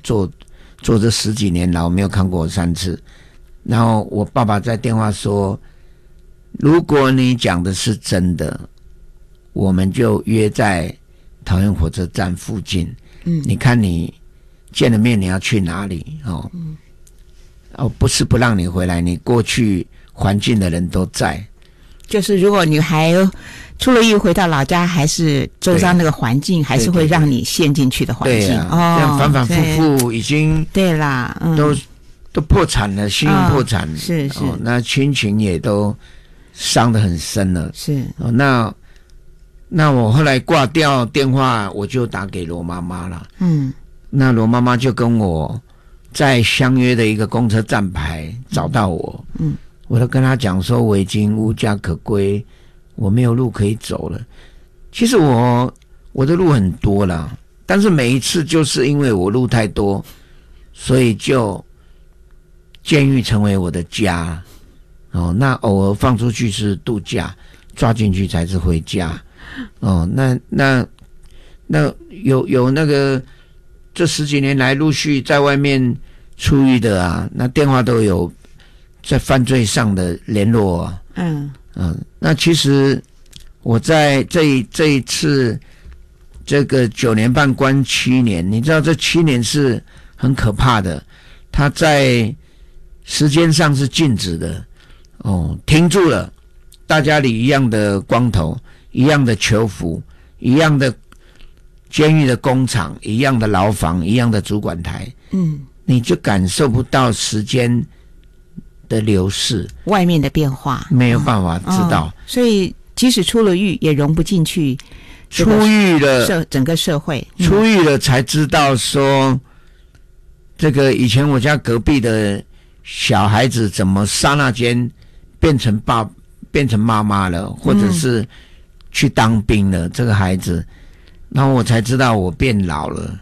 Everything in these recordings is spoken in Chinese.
做这10几年了，我没有看过我3次。然后我爸爸在电话说，如果你讲的是真的，我们就约在桃园火车站附近。你看你见了面你要去哪里不是不让你回来，你过去环境的人都在。 就是如果女孩出了狱回到老家，还是周遭那个环境还是会让你陷进去的环境。 对啊，这样反反复复已经对啦， 都破产了，信用破产， 是那亲情也都伤得很深了。 是那我后来挂掉电话，我就打给罗妈妈了。那罗妈妈就跟我在相约的一个公车站牌找到我。我都跟她讲说，我已经无家可归，我没有路可以走了。其实我的路很多啦，但是每一次就是因为我路太多，所以就监狱成为我的家。那偶尔放出去是度假，抓进去才是回家。那有那个这10几年来陆续在外面出狱的啊，那电话都有在犯罪上的联络啊。那其实我在这一次这个9年半关7年，你知道这7年是很可怕的，它在时间上是静止的停住了，大家里一样的光头，一样的囚服，一样的监狱的工厂，一样的牢房，一样的主管台。你就感受不到时间的流逝， 外面的变化没有办法知道。 所以即使出了狱也融不进去出狱了整个社会。 出狱了才知道说，这个以前我家隔壁的小孩子怎么刹那间变成妈妈了，或者是去当兵了，这个孩子，然后我才知道我变老了。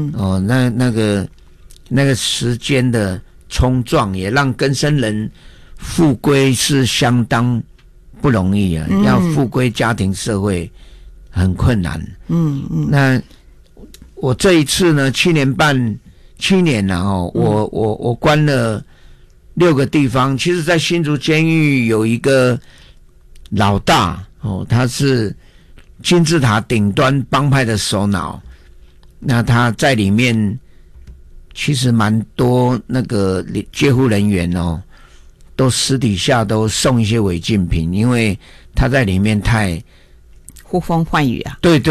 那个时间的冲撞也让更生人复归是相当不容易啊，要复归家庭社会很困难。那我这一次呢，7年了我关了6个地方。其实在新竹监狱有一个老大他是金字塔顶端帮派的首脑，那他在里面其实蛮多那个戒护人员都私底下都送一些违禁品，因为他在里面太呼风唤雨啊。 对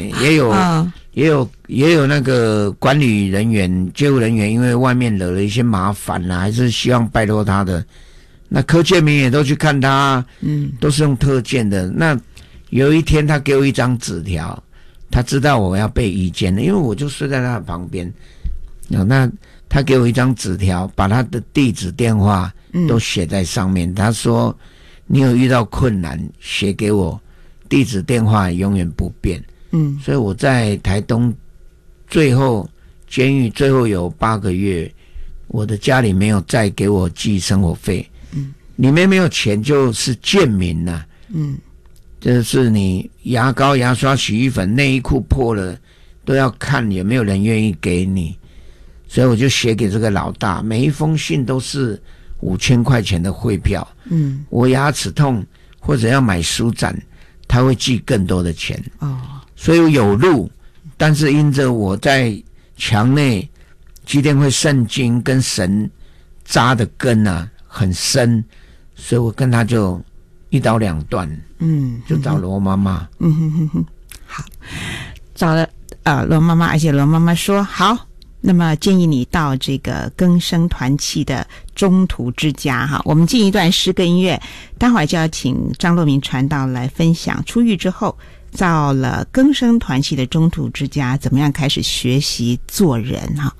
也有那个管理人员戒护人员，因为外面惹了一些麻烦还是希望拜托他的，那柯建铭也都去看他，都是用特见的。那有一天他给我一张纸条，他知道我要被移监了，因为我就睡在他的旁边。那他给我一张纸条，把他的地址电话都写在上面。他说你有遇到困难写给我，地址电话永远不变。所以我在台东监狱最后有8个月，我的家里没有再给我寄生活费。里面没有钱就是贱民啊。就是你牙膏牙刷洗衣粉内衣裤破了都要看有没有人愿意给你。所以我就写给这个老大，每一封信都是5000块钱的汇票。我牙齿痛或者要买书展，他会寄更多的钱。所以我有路，但是因着我在墙内基甸会圣经跟神扎的根很深，所以我跟他就一刀两断。就找罗妈妈。 好，找了罗妈妈，而且罗妈妈说好，那么建议你到这个更生团契的中途之家哈。我们进一段诗歌音乐，待会儿就要请张若明传道来分享出狱之后到了更生团契的中途之家怎么样开始学习做人哈。